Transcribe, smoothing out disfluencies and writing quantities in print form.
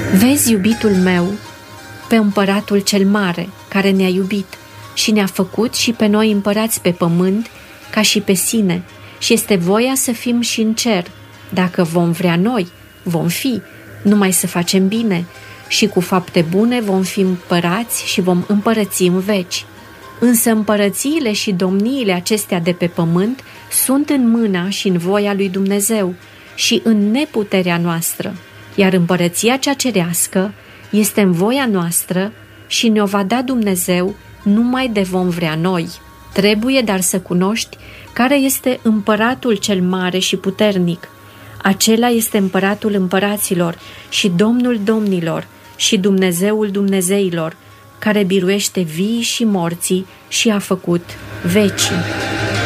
Vezi, iubitul meu, pe împăratul cel mare, care ne-a iubit și ne-a făcut și pe noi împărați pe pământ, ca și pe sine, și este voia să fim și în cer. Dacă vom vrea noi, vom fi, numai să facem bine, și cu fapte bune vom fi împărați și vom împărăți în veci. Însă împărățiile și domniile acestea de pe pământ sunt în mâna și în voia lui Dumnezeu și în neputerea noastră, iar împărăția cea cerească este în voia noastră și ne-o va da Dumnezeu numai de vom vrea noi. Trebuie dar să cunoști care este împăratul cel mare și puternic. Acela este împăratul împăraților și Domnul domnilor și Dumnezeul dumnezeilor, care biruiește vii și morții și a făcut vecii.